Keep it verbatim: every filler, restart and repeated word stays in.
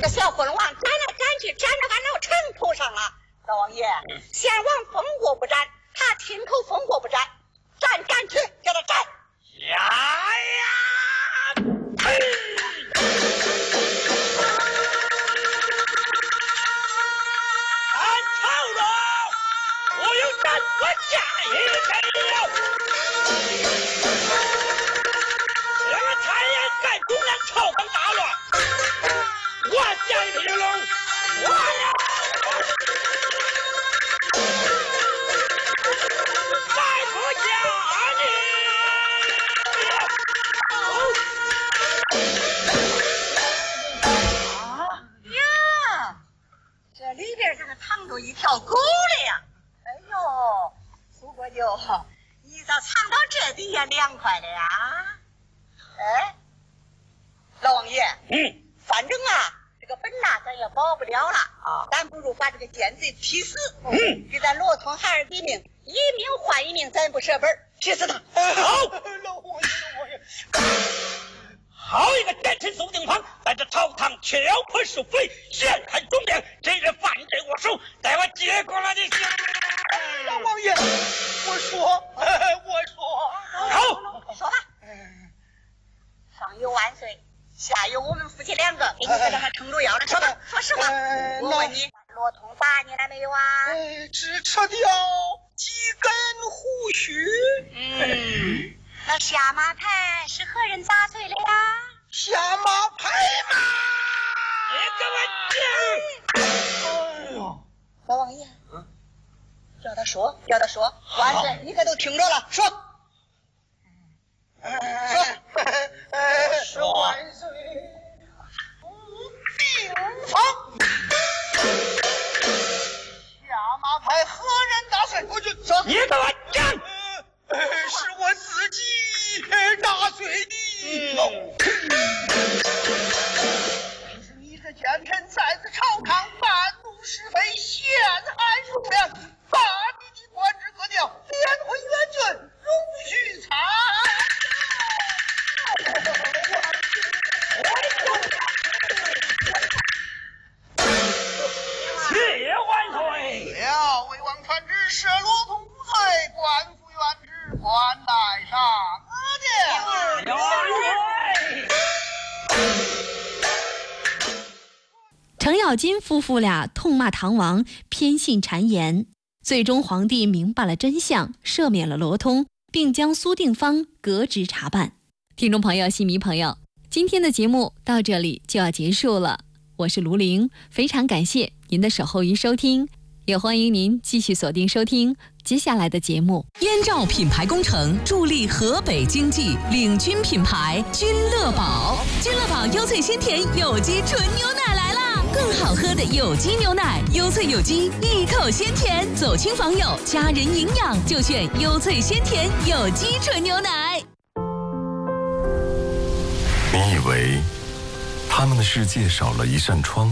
个小混王赶来赶去，站着俺老城头上了。老王爷，先王封国不战，他亲口封国不战，战战去，叫他战。 呀呀！嘿！俺朝中，我有战我家一人了。这个太阳盖中央朝纲大乱，我家一匹龙，我呀！再不下你！ 里边这个藏着一条狗了呀！哎呦，苏国舅，你咋藏到这底下凉快了呀？哎，老王爷， 嗯， 反正啊，这个本呐咱也保不了了啊，咱不如把这个奸贼劈死， 嗯， 给咱罗通孩儿抵命，一命换一命，咱不舍本，劈死他。 哎，好，老王爷，老王爷。好一个奸臣苏定方，在这朝堂挑拨是非，陷害忠良，真是犯罪我手，待我结果了你行。老王爷，我说，我说， 好，说吧。上有万岁，下有我们夫妻两个，给你在这还撑住腰了。说吧，说实话。我问你，罗通打你了没有啊？ 呃，只扯掉几根胡须。 嗯。那下马牌是何人砸碎了呀？ 下马牌嘛！你给我讲！哎呦， 老王爷，嗯，叫他说，叫他说，万岁，你可都听着了，说，说， 是万岁定方，下马牌何人打碎？我就说，你给我讲！是我自己打碎的。嗯，是你这奸臣在此朝堂搬弄是非，陷害忠良，把你的官职革掉，连回原郡，容许参。谢万岁！了，魏王传旨，赦罗通无罪，官复原职，官带上去。有程咬金夫妇俩痛骂唐王偏信谗言，最终皇帝明白了真相，赦免了罗通，并将苏定方革职查办。听众朋友、戏迷朋友，今天的节目到这里就要结束了，我是卢玲，非常感谢您的守候与收听，也欢迎您继续锁定收听接下来的节目。 燕赵品牌工程助力河北经济，领军品牌君乐宝。君乐宝优萃鲜甜有机纯牛奶来啦！更好喝的有机牛奶，优萃有机，一口鲜甜，走亲访友，家人营养就选优萃鲜甜有机纯牛奶。 你以为他们的世界少了一扇窗，